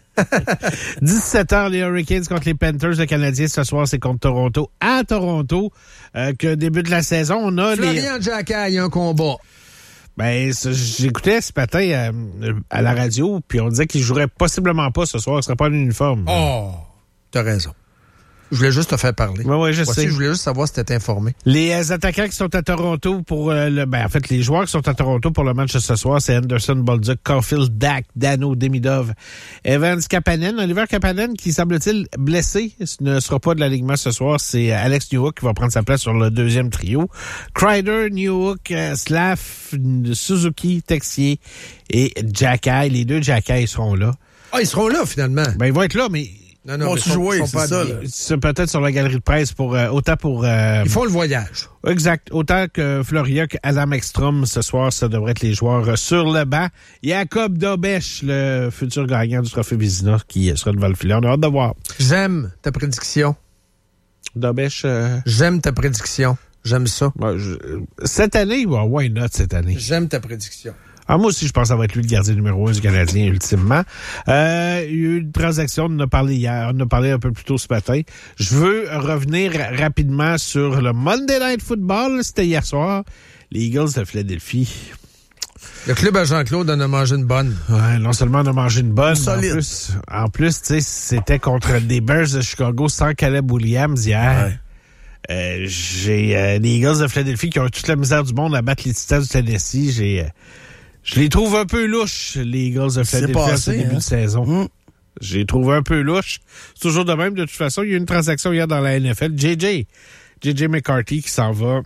17h, les Hurricanes contre les Panthers. Le Canadien, ce soir, c'est contre Toronto. À Toronto, que débute la saison, on a Florian Jacquet, il y a un combat. Ben, j'écoutais ce matin à la radio, puis on disait qu'il jouerait possiblement pas ce soir. Il serait pas en uniforme. Oh, t'as raison. Je voulais juste te faire parler. Oui, je sais. Je voulais juste savoir si t'étais informé. Les attaquants qui sont à Toronto pour les joueurs qui sont à Toronto pour le match de ce soir, c'est Anderson, Bolduc, Caulfield, Dak, Dano, Demidov, Evans, Kapanen. Oliver Kapanen, qui semble-t-il blessé, ne sera pas de l'alignement ce soir. C'est Alex Newhook qui va prendre sa place sur le deuxième trio. Kreider, Newhook, Slav, Suzuki, Texier et Jacquet. Les deux Jacquet seront là. Ah, ils seront là, finalement. Ben, ils vont être là, mais... Non, ils vont jouer, c'est ça. C'est peut-être sur la galerie de presse pour autant pour... Ils font le voyage. Exact. Autant que Floria que Adam Ekstrom, ce soir, ça devrait être les joueurs sur le banc. Jacob Dobech, le futur gagnant du Trophée Vizina, qui sera devant le filet. On a hâte de voir. J'aime ta prédiction. Dobech... J'aime ta prédiction. J'aime ça. Cette année, why not cette année? J'aime ta prédiction. Ah, moi aussi, je pense que ça va être lui le gardien numéro 1 du Canadien, ultimement. Il y a eu une transaction, on en a parlé hier, on en a parlé un peu plus tôt ce matin. Je veux revenir rapidement sur le Monday Night Football. C'était hier soir. Les Eagles de Philadelphie. Le club à Jean-Claude en a mangé une bonne. Ouais, non seulement on a mangé une bonne, solide. En plus, tu sais, c'était contre des Bears de Chicago sans Caleb Williams hier. Ouais. J'ai les Eagles de Philadelphie qui ont toute la misère du monde à battre les Titans du Tennessee. Je les trouve un peu louches, les Eagles de Philadelphie, à ce début de saison. Je les trouve un peu louches. C'est toujours de même. De toute façon, il y a eu une transaction hier dans la NFL. JJ McCarthy qui s'en va,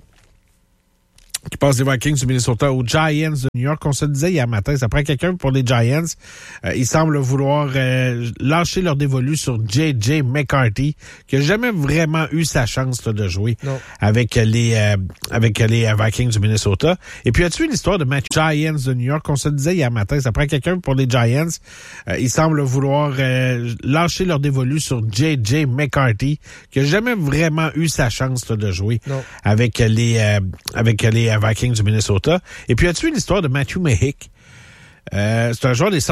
qui passe des Vikings du Minnesota aux Giants de New York. On se le disait hier matin, ça prend quelqu'un pour les Giants. Ils semblent vouloir lâcher leur dévolu sur JJ McCarthy, qui n'a jamais vraiment eu sa chance là, de jouer avec les Vikings du Minnesota. Et puis, as-tu vu l'histoire de Matthew Giants de New York? On se le disait hier matin, ça prend quelqu'un pour les Giants. Ils semblent vouloir lâcher leur dévolu sur JJ McCarthy, qui n'a jamais vraiment eu sa chance là, de jouer avec les Vikings du Minnesota. Et puis, as-tu vu l'histoire de Matthew Mehick? C'est un joueur des